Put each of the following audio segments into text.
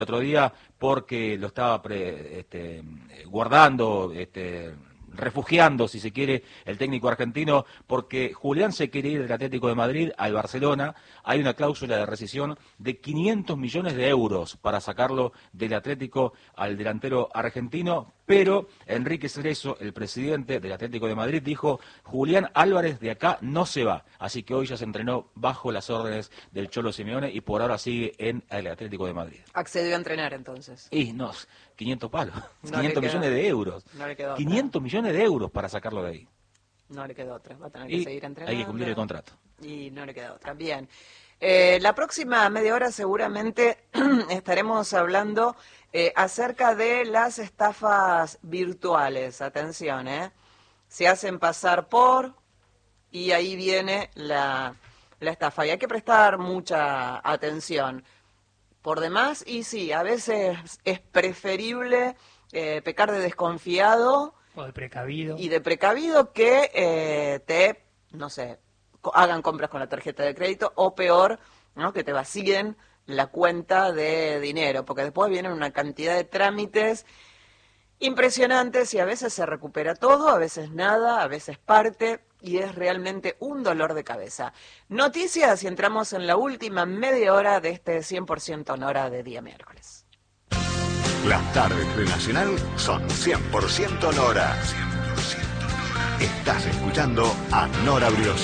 otro día porque lo estaba guardando, refugiando, si se quiere, el técnico argentino, porque Julián se quiere ir del Atlético de Madrid al Barcelona. Hay una cláusula de rescisión de 500 millones de euros para sacarlo del Atlético al delantero argentino, pero Enrique Cerezo, el presidente del Atlético de Madrid, dijo: Julián Álvarez de acá no se va. Así que hoy ya se entrenó bajo las órdenes del Cholo Simeone y por ahora sigue en el Atlético de Madrid. Accedió a entrenar entonces. Y no, 500 palos, No 500 millones de euros. No le quedó 500 millones de euros para sacarlo de ahí. No le quedó otra, va a tener que seguir entrenando. Hay que cumplir el contrato. Y no le queda otra. Bien. La próxima media hora seguramente estaremos hablando acerca de las estafas virtuales. Atención, se hacen pasar por, y ahí viene la estafa. Y hay que prestar mucha atención. Por demás, y sí, a veces es preferible pecar de desconfiado o de precavido. Y de precavido que no sé, hagan compras con la tarjeta de crédito, o peor, ¿no?, que te vacíen la cuenta de dinero, porque después vienen una cantidad de trámites impresionantes y a veces se recupera todo, a veces nada, a veces parte, y es realmente un dolor de cabeza. Noticias, y entramos en la última media hora de este 100% Nora de día miércoles. Las tardes de Nacional son 100% Nora. 100% Nora. Estás escuchando a Nora Brioso.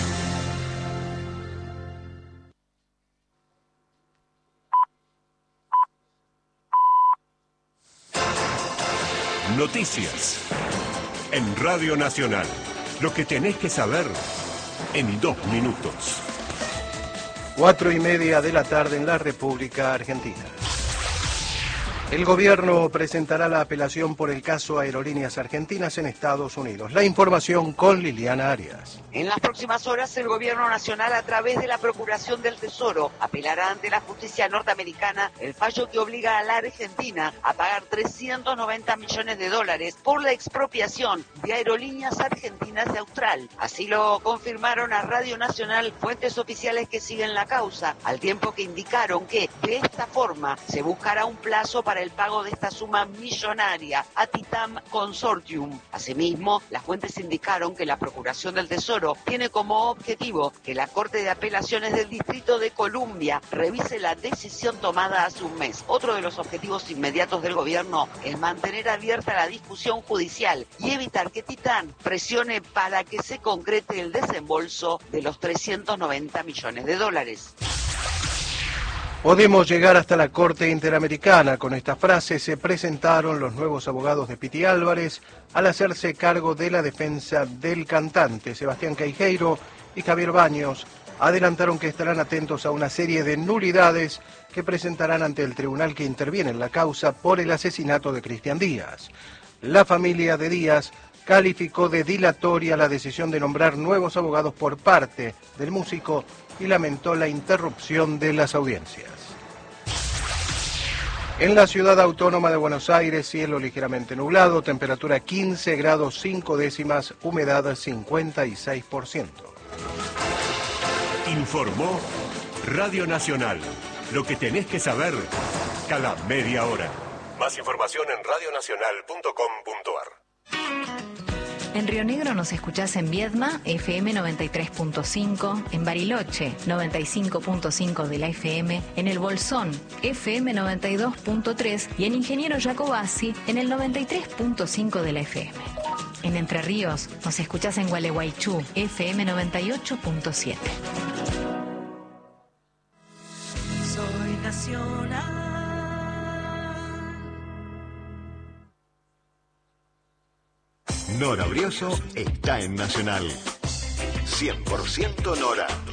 Noticias en Radio Nacional. Lo que tenés que saber en 2 minutos. 4:30 de la tarde en la República Argentina. El gobierno presentará la apelación por el caso Aerolíneas Argentinas en Estados Unidos. La información con Liliana Arias. En las próximas horas, el gobierno nacional, a través de la Procuración del Tesoro, apelará ante la justicia norteamericana el fallo que obliga a la Argentina a pagar $390 millones por la expropiación de Aerolíneas Argentinas de Austral. Así lo confirmaron a Radio Nacional fuentes oficiales que siguen la causa, al tiempo que indicaron que de esta forma se buscará un plazo para el pago de esta suma millonaria a Titam Consortium. Asimismo, las fuentes indicaron que la Procuración del Tesoro tiene como objetivo que la Corte de Apelaciones del Distrito de Columbia revise la decisión tomada hace un mes. Otro de los objetivos inmediatos del gobierno es mantener abierta la discusión judicial y evitar que Titam presione para que se concrete el desembolso de los $390 millones. Podemos llegar hasta la Corte Interamericana. Con esta frase se presentaron los nuevos abogados de Piti Álvarez al hacerse cargo de la defensa del cantante. Sebastián Queijeiro y Javier Baños adelantaron que estarán atentos a una serie de nulidades que presentarán ante el tribunal que interviene en la causa por el asesinato de Cristian Díaz. La familia de Díaz calificó de dilatoria la decisión de nombrar nuevos abogados por parte del músico y lamentó la interrupción de las audiencias. En la ciudad autónoma de Buenos Aires, cielo ligeramente nublado, temperatura 15 grados 5 décimas, humedad 56%. Informó Radio Nacional. Lo que tenés que saber cada media hora. Más información en radionacional.com.ar. En Río Negro nos escuchás en Viedma, FM 93.5, en Bariloche, 95.5 de la FM, en El Bolsón, FM 92.3 y en Ingeniero Jacobasi, en el 93.5 de la FM. En Entre Ríos nos escuchás en Gualeguaychú, FM 98.7. Soy nacional. Nora Brioso está en Nacional. 100% Nora.